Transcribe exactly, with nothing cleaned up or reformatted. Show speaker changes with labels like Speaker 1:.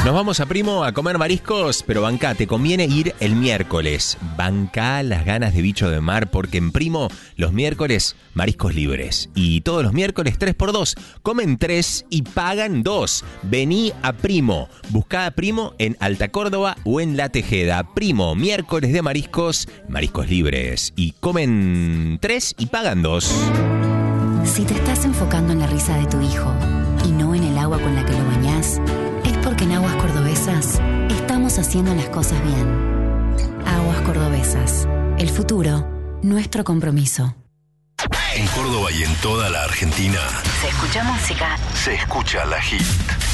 Speaker 1: Nos vamos a Primo a comer mariscos, pero bancá, te conviene ir el miércoles. Bancá las ganas de bicho de mar, porque en Primo los miércoles mariscos libres. Y todos los miércoles tres por dos. Comen tres y pagan dos. Vení a Primo. Buscá a Primo en Alta Córdoba o en La Tejeda. Primo, miércoles de mariscos, mariscos libres. Y comen tres y pagan dos.
Speaker 2: Si te estás enfocando en la risa de tu hijo y no en el agua con la que lo bañás, es porque en Aguas Cordobesas estamos haciendo las cosas bien. Aguas Cordobesas. El futuro, nuestro compromiso.
Speaker 3: En Córdoba y en toda la Argentina
Speaker 2: Se escucha música.
Speaker 3: se escucha La Hit.